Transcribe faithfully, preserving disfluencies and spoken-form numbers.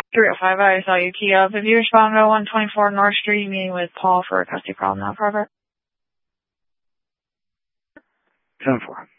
three oh five, I saw you key up. If you respond to one twenty-four North Street, meeting with Paul for a custody problem now, Robert. ten four.